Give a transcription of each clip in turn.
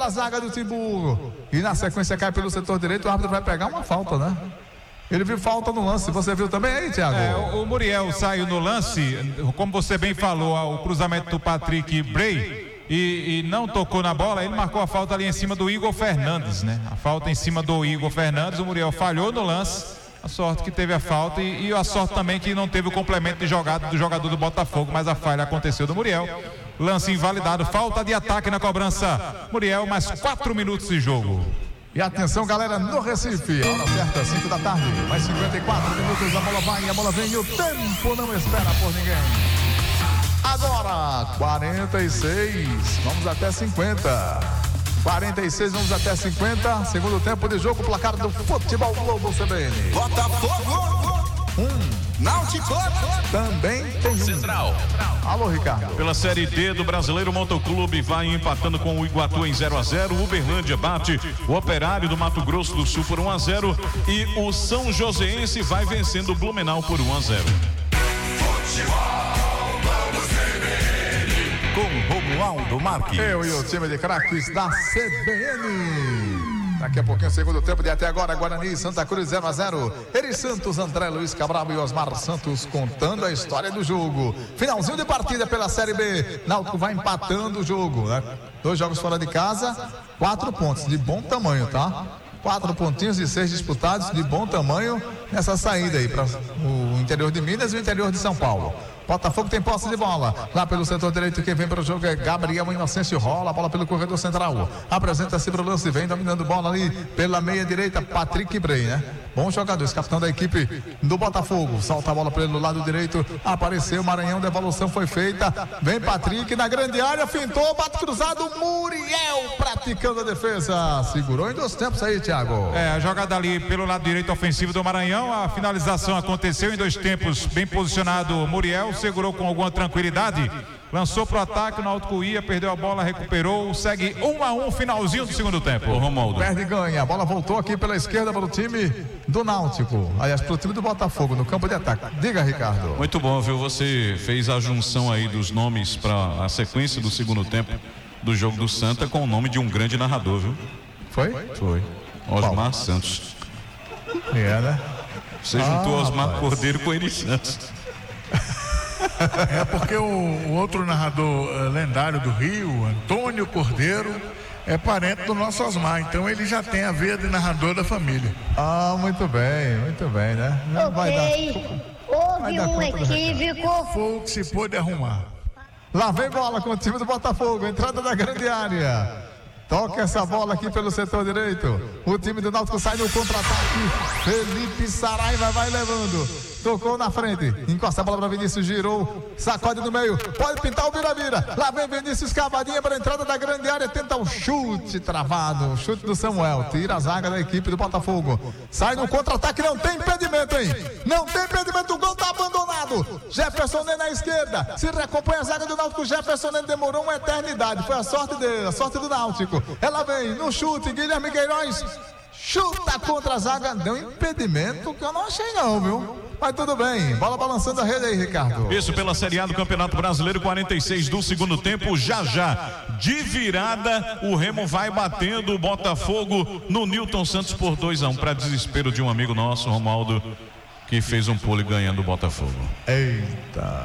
pela zaga do Timbu. E na sequência cai pelo setor direito. O árbitro vai pegar uma falta, né? Ele viu falta no lance. Você viu também aí, Thiago? O Muriel saiu no lance, como você bem falou, o cruzamento do Patrick Bray. E não tocou na bola, ele marcou a falta ali em cima do Igor Fernandes, né? A falta em cima do Igor Fernandes, o Muriel falhou no lance, a sorte que teve a falta e a sorte também que não teve o complemento de jogada do jogador do Botafogo, mas a falha aconteceu do Muriel. Lance invalidado, falta de ataque na cobrança. Muriel, mais 4 minutos de jogo. E atenção, galera, no Recife, hora certa, 5 da tarde, mais 54 minutos, a bola vai, a bola vem e o tempo não espera por ninguém. Agora, 46, vamos até 50. 46, vamos até 50. Segundo tempo de jogo, placar do Futebol Globo CBN. Botafogo 1, Náutico também tem Central. Alô, Ricardo. Pela Série D do Brasileiro, Motoclube vai empatando com o Iguatu em 0-0. O Uberlândia bate o Operário do Mato Grosso do Sul por 1-0. E o São Joséense vai vencendo o Blumenau por 1-0. com Romualdo Marques. Eu e o time de craques da CBN. Daqui a pouquinho, segundo tempo de até agora, Guarani e Santa Cruz 0-0. Eri Santos, André Luiz Cabral e Osmar Santos contando a história do jogo. Finalzinho de partida pela Série B. Náutico vai empatando o jogo, né? 2 jogos fora de casa, 4 pontos de bom tamanho, tá? 4 pontinhos e 6 disputados de bom tamanho nessa saída aí para o interior de Minas e o interior de São Paulo. Botafogo tem posse de bola. Lá pelo setor direito, quem vem para o jogo é Gabriel Inocêncio. Rola a bola pelo corredor central. Apresenta-se para o lance, vem dominando bola ali pela meia direita, Patrick Bray, né? Bom jogador, esse capitão da equipe do Botafogo. Solta a bola pelo lado direito. Apareceu, Maranhão, devolução foi feita. Vem Patrick na grande área, fintou, bate cruzado. Muriel praticando a defesa. Segurou em 2 tempos aí, Thiago. A jogada ali pelo lado direito ofensivo do Maranhão. A finalização aconteceu em 2 tempos. Bem posicionado Muriel, segurou com alguma tranquilidade. Lançou pro ataque, o Náutico ia, perdeu a bola, recuperou, segue 1-1, finalzinho do segundo tempo. Ô Romualdo. Perde e ganha, a bola voltou aqui pela esquerda para o time do Náutico, aliás, para o time do Botafogo, no campo de ataque. Diga, Ricardo. Muito bom, viu? Você fez a junção aí dos nomes para a sequência do segundo tempo do jogo do Santa com o nome de um grande narrador, viu? Foi? Foi. Osmar Santos. Né? Você juntou Osmar Cordeiro com Eri Santos. É porque o outro narrador lendário do Rio, Antônio Cordeiro, é parente do nosso Osmar, então ele já tem a veia de narrador da família. Muito bem, né? Houve um equívoco. Foi o que se pôde arrumar. Lá vem bola com o time do Botafogo, entrada da grande área. Toca essa bola aqui pelo setor direito. O time do Náutico sai no contra-ataque. Felipe Saraiva vai levando. Tocou na frente. Encosta a bola para Vinícius, girou. Sacode no meio. Pode pintar o vira-vira. Lá vem Vinícius, cavadinha para a entrada da grande área. Tenta o chute travado. Chute do Samuel. Tira a zaga da equipe do Botafogo. Sai no contra-ataque. Não tem impedimento, hein? Não tem impedimento. O gol tá abandonado. Jefferson Nen na esquerda. Se recompõe a zaga do Náutico. Jefferson Nen demorou uma eternidade. Foi a sorte dele, a sorte do Náutico. Ela vem no chute, Guilherme Queiroz chuta contra a zaga, deu impedimento que eu não achei não, viu? Mas tudo bem, bola balançando a rede aí, Ricardo. Isso pela Série A do Campeonato Brasileiro, 46 do segundo tempo, já de virada, o Remo vai batendo o Botafogo no Newton Santos por 2-1, para desespero de um amigo nosso, Romualdo, que fez um pole ganhando o Botafogo. Eita,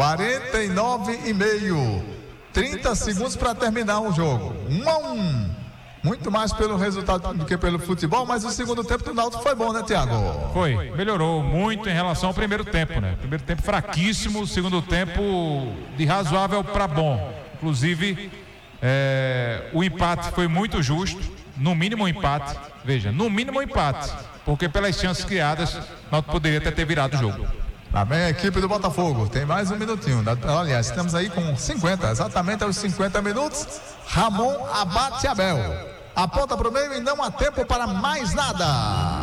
49,5, 30 segundos para terminar o jogo, 1-1. Muito mais pelo resultado do que pelo futebol, mas o segundo tempo do Náutico foi bom, né, Thiago? Foi, melhorou muito em relação ao primeiro tempo, né? Primeiro tempo fraquíssimo, segundo tempo de razoável para bom. Inclusive, o empate foi muito justo, no mínimo um empate. Veja, no mínimo um empate, porque pelas chances criadas, o Náutico poderia até ter virado o jogo. Lá vem a equipe do Botafogo, tem mais um minutinho. Aliás, estamos aí com 50, exatamente aos 50 minutos. Ramon abate Abel. Aponta para o meio e não há tempo para mais nada.